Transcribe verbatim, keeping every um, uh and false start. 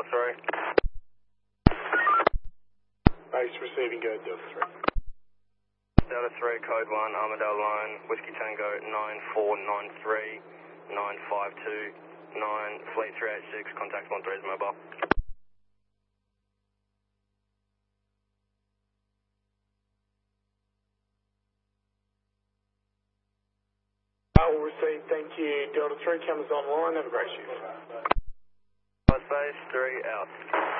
three. Base receiving, go Delta three. Delta three, code one, Armadale line, Whiskey Tango nine four nine three nine five two nine, Fleet three eight six, contact one three is mobile. I will receive, thank you. Delta three, cameras online, have a great shift. Base three out.